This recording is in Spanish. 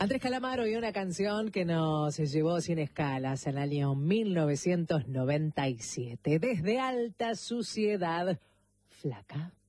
Andrés Calamaro y una canción que nos llevó sin escalas en el año 1997. Desde Alta Suciedad, Flaca.